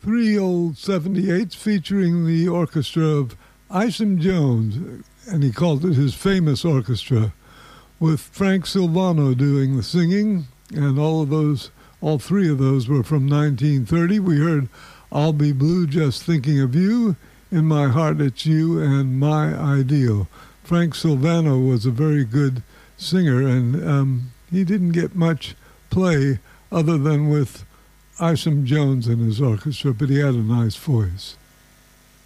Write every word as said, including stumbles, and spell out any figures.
three old seventy-eights featuring the orchestra of Isom Jones, and he called it his famous orchestra, with Frank Silvano doing the singing, and all of those, all three of those were from nineteen thirty. We heard I'll Be Blue Just Thinking of You, In My Heart It's You, and My Ideal. Frank Silvano was a very good singer, and um, he didn't get much play other than with Isom Jones and his orchestra, but he had a nice voice.